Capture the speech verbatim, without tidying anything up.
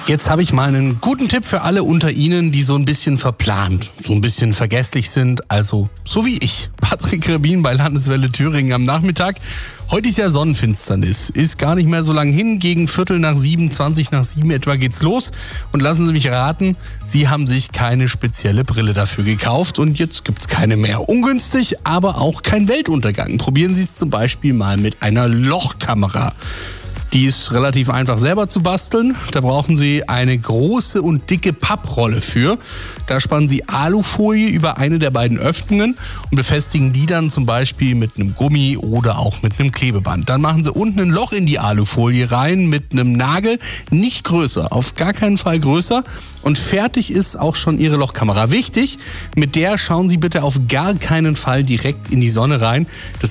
Jetzt habe ich mal einen guten Tipp für alle unter Ihnen, die so ein bisschen verplant, so ein bisschen vergesslich sind, also so wie ich. Patrick Rebin bei Landeswelle Thüringen am Nachmittag. Heute ist ja Sonnenfinsternis, ist gar nicht mehr so lang hin, gegen Viertel nach sieben, zwanzig nach sieben etwa geht's los. Und lassen Sie mich raten, Sie haben sich keine spezielle Brille dafür gekauft und jetzt gibt's keine mehr. Ungünstig, aber auch kein Weltuntergang. Probieren Sie es zum Beispiel mal mit einer Lochkamera. Die ist relativ einfach selber zu basteln. Da brauchen Sie eine große und dicke Papprolle für. Da spannen Sie Alufolie über eine der beiden Öffnungen und befestigen die dann zum Beispiel mit einem Gummi oder auch mit einem Klebeband. Dann machen Sie unten ein Loch in die Alufolie rein mit einem Nagel, nicht größer, auf gar keinen Fall größer. Und fertig ist auch schon Ihre Lochkamera. Wichtig, mit der schauen Sie bitte auf gar keinen Fall direkt in die Sonne rein. Das